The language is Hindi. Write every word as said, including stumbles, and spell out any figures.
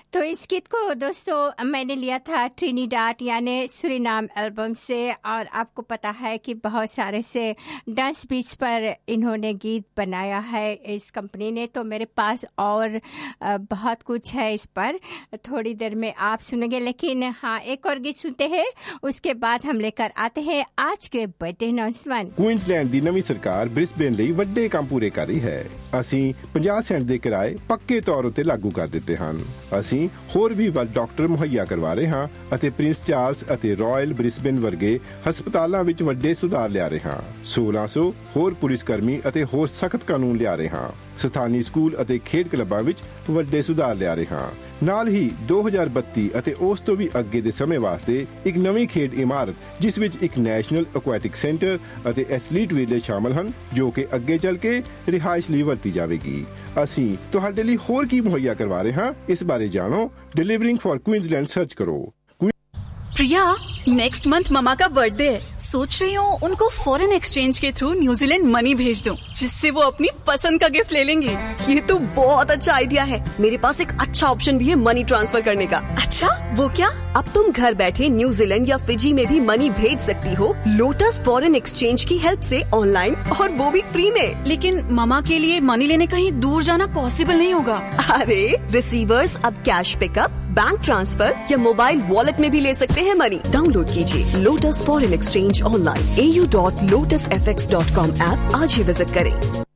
तो इस गीत को दोस्तों मैंने लिया था ट्रिनिडाड यानी सूरीनाम एल्बम से, और आपको पता है कि बहुत सारे से डांस बीच पर इन्होंने गीत बनाया है इस कंपनी ने। तो मेरे पास और बहुत कुछ है इस पर, थोड़ी देर में आप सुनेंगे। लेकिन हाँ, एक और गीत सुनते हैं, उसके बाद हम लेकर आते हैं आज के बर्थडे अनाउंसमेंट। क्वींसलैंड ਦੀ ਨਵੀਂ ਸਰਕਾਰ ਬ੍ਰਿਸਬੇਨ ਲਈ ਵੱਡੇ ਕੰਮ ਪੂਰੇ ਕਰ ਰਹੀ ਹੈ। ਅਸੀਂ ਪੰਜਾਹ ਸੈਂਟ ਦੇ ਕਿਰਾਏ ਪੱਕੇ ਤੌਰ ਉੱਤੇ ਲਾਗੂ ਕਰ ਦਿੱਤੇ ਹਨ। ਅਸੀਂ ਹੋਰ ਵੀ ਵੱਧ ਡਾਕਟਰ ਮੁਹੱਈਆ ਕਰਵਾ ਰਹੇ ਹਾਂ ਅਤੇ ਪ੍ਰਿੰਸ ਚਾਰਲਸ ਅਤੇ ਰਾਇਲ ਬ੍ਰਿਸਬੇਨ ਵਰਗੇ ਹਸਪਤਾਲਾਂ ਵਿੱਚ ਵੱਡੇ ਸੁਧਾਰ ਲਿਆ ਰਹੇ ਹਾਂ। ਸੋਲਾਂ ਸੌ ਹੋਰ ਪੁਲਿਸ ਕਰਮੀ ਅਤੇ ਹੋਰ ਸਖਤ ਕਾਨੂੰਨ ਲਿਆ ਰਹੇ ਹਾਂ। ਸਥਾਨੀ ਸਕੂਲ ਅਤੇ ਖੇਡ ਕਲੱਬਾਂ ਵਿੱਚ ਵੱਡੇ ਸੁਧਾਰ ਲਿਆ ਰਹੇ ਹਾਂ। ਨਾਲ ਹੀ ਦੋ ਹਜ਼ਾਰ ਬੱਤੀ ਅਤੇ ਉਸ ਤੋਂ ਵੀ ਅੱਗੇ ਦੇ ਸਮੇਂ ਵਾਸਤੇ ਇੱਕ ਨਵੀਂ ਖੇਡ ਇਮਾਰਤ, ਜਿਸ ਵਿੱਚ ਇੱਕ ਨੈਸ਼ਨਲ ਐਕੁਐਟਿਕ ਸੈਂਟਰ ਅਤੇ ਐਥਲੀਟ ਵਿਲੇਜ ਸ਼ਾਮਲ ਹਨ, ਜੋ ਕਿ ਅੱਗੇ ਚੱਲ ਕੇ ਰਿਹਾਇਸ਼ ਲਈ ਵਰਤੀ ਜਾਵੇਗੀ। ਅਸੀਂ ਤੁਹਾਡੇ ਲਈ ਹੋਰ ਕੀ ਮੁਹੱਈਆ ਕਰਵਾ ਰਹੇ ਹਾਂ, ਇਸ ਬਾਰੇ ਜਾਣੋ। डिलीवरिंग फॉर क्वींसलैंड सर्च करो। प्रिया, नेक्स्ट मंथ ममा का बर्थडे है। सोच रही हूँ उनको फॉरेन एक्सचेंज के थ्रू न्यूजीलैंड मनी भेज दूँ, जिससे वो अपनी पसंद का गिफ्ट ले लेंगे। ये तो बहुत अच्छा आइडिया है। मेरे पास एक अच्छा ऑप्शन भी है मनी ट्रांसफर करने का। अच्छा, वो क्या? अब तुम घर बैठे न्यूजीलैंड या फिजी में भी मनी भेज सकती हो लोटस फॉरेन एक्सचेंज की हेल्प से ऑनलाइन, और वो भी फ्री में। लेकिन ममा के लिए मनी लेने कहीं दूर जाना पॉसिबल नहीं होगा। अरे, रिसीवर्स अब कैश पिकअप, बैंक ट्रांसफर या मोबाइल वॉलेट में भी ले सकते हैं मनी। डाउनलोड कीजिए लोटस फॉरेन एक्सचेंज ऑनलाइन ए U dot lotus F x dot com app आज ही विजिट करें।